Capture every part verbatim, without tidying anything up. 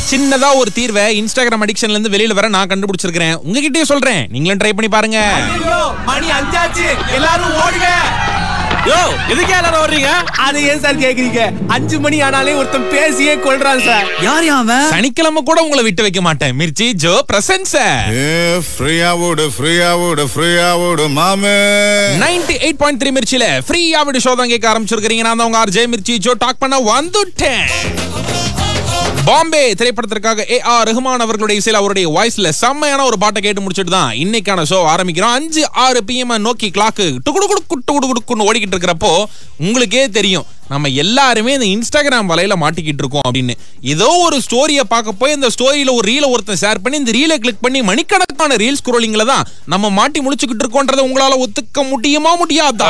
சின்னதா ஒரு தீர்வை இன்ஸ்டாகிராம் அடிக்ஷன்ல இருந்து வெளியில வர நான் கண்டுபிடிச்சிருக்கேன். உங்ககிட்டயே சொல்றேன், நீங்களும் ட்ரை பண்ணி பாருங்க. மணி அஞ்சாச்சு, எல்லாரும் ஓடுங்க. யோ, எதுக்கு எல்லாரும் ஓடுறீங்க? அது ஏன் சார் கேக்குறீங்க? அஞ்சு மணி ஆனாலே ஒருத்தன் பேசியே கொள்றான் சார். யார் அவன்? சனிக்கிழமை கூட உங்களை விட்டு வைக்க மாட்டேன். மிர்ச்சி ஜோ பிரசன்ஸ் ஃப்ரீயா ஓடு ஃப்ரீயா ஓடு ஃப்ரீயா ஓடு மாமே. நைன்டி எயிட் பாயிண்ட் த்ரீ மிர்ச்சில ஃப்ரீயா விடு ஷோ தான் கேட்க ஆரம்பிச்சிருக்கீங்க. நான் தான் உங்க ஆர்ஜே மிர்ச்சி ஜோ டாக் பண்ண வந்துட்டேன். பாம்பே திரைப்படத்திற்காக ஏ ஆர் ரஹ்மான் அவர்களுடைய இசையில் அவருடைய வாய்ஸ்ல செம்மையான ஒரு பாட்டை கேட்டு முடிச்சிட்டு தான் இன்னைக்கான ஷோ ஆரம்பிக்கிறோம். அஞ்சு ஆறு பிஎம் நோக்கி கிளாக்கு டுகுடுகுடுக்குன்னு ஓடிக்கிட்டு இருக்கிறப்போ உங்களுக்கே தெரியும் நம்ம எல்லாருமே இந்த இன்ஸ்டாகிராம் வலையில மாட்டிக்கிட்டு இருக்கோம் அப்படின்னு. ஏதோ ஒரு ஸ்டோரியை பார்க்க போய் இந்த ஸ்டோரியில ஒரு ரீலை ஒருத்தன் ஷேர் பண்ணி இந்த ரீலை கிளிக் பண்ணி மணிக்கணக்கான ரீல் ஸ்க்ரோலிங்ல தான் நம்ம மாட்டி முடிச்சுக்கிட்டு இருக்கோன்றதை உங்களால ஒத்துக்க முடியுமா முடியாதா?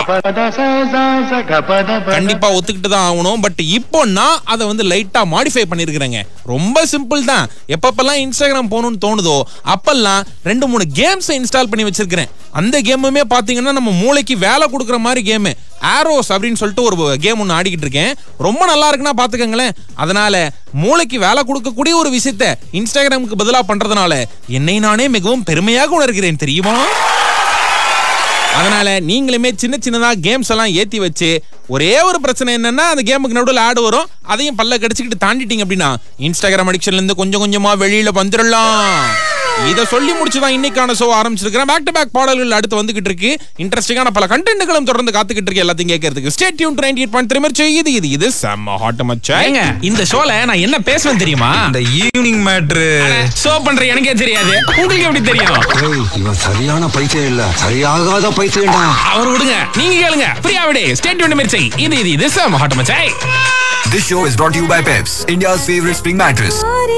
கண்டிப்பா ஒத்துக்கிட்டு தான் ஆகணும். பட் இப்போ நான் அதை வந்து லைட்டா மாடிஃபை பண்ணிருக்கிறேங்க. ரொம்ப சிம்பிள் தான். எப்பப்பெல்லாம் இன்ஸ்டாகிராம் போகணும்னு தோணுதோ அப்பெல்லாம் ரெண்டு மூணு கேம்ஸ் இன்ஸ்டால் பண்ணி வச்சிருக்கிறேன். அந்த கேமுமே பாத்தீங்கன்னா நம்ம மூளைக்கு வேலை கொடுக்குற மாதிரி கேமு. ஆரோஸ் அப்படின்னு சொல்லிட்டு ஒரு கேம் ஒன்று ஆடிக்கிட்டு இருக்கேன். ரொம்ப நல்லா இருக்குன்னா பாத்துக்கங்களேன். அதனால மூளைக்கு வேலை கொடுக்கக்கூடிய ஒரு விஷயத்த இன்ஸ்டாகிராமுக்கு பதிலா பண்றதுனால என்னை நானே மிகவும் பெருமையாக உணர்கிறேன் தெரியுமா? அதனால நீங்களுமே சின்ன சின்னதா கேம்ஸ் எல்லாம் ஏத்தி வச்சு, ஒரே ஒரு பிரச்சனை என்னன்னா அந்த கேமுக்கு நடுவில் ஆடு வரும், அதையும் பல்ல கடிச்சுக்கிட்டு தாண்டிட்டீங்க அப்படின்னா இன்ஸ்டாகிராம் அடிக்ஷன்ல இருந்து கொஞ்சம் கொஞ்சமா வெளியில வந்துடலாம். இத சொல்லி முடிச்சுதான் இன்னைக்கான ஷோ ஆரம்பிச்சிருக்கிறேன். பேக் டு பேக் பாடல்கள் அடுத்து வந்துகிட்டு இருக்கு. இன்ட்ரெஸ்டிங்கான பல கண்டென்ட்களும் தொடர்ந்து காத்துக்கிட்டு இருக்கு எல்லாத்தையும் கேட்கறதுக்கு. Stay tune to ninety eight point three Mirchi. இது இது இது செம்ம ஹாட் மச்சான். இந்த ஷோல நான் என்ன பேசுவேன் தெரியுமா? இந்த ஈவினிங் மேட்ரு ஷோ பண்ற எனக்கே தெரியாது, உங்களுக்கு எப்படி தெரியும்? இவன் சரியான பைத்தியம் இல்ல, சரியாகாத பைத்தியம்டா. அவர் விடுங்க, நீங்க கேளுங்க. ஃப்ரீயா விடு. Stay tune to Mirchi. இது இது இது செம்ம ஹாட் மச்சான். This show is brought to you by Peps, India's favorite spring mattress.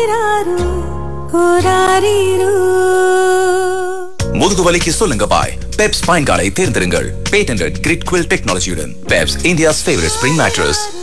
முதுகு வலிக்கு சொல்லுங்க பாய். பெப்ஸ் பைன் காலை தேர்ந்தெடுங்கள். Patent grid குவில் டெக்னாலஜியுடன் பெப்ஸ், India's favorite spring mattress.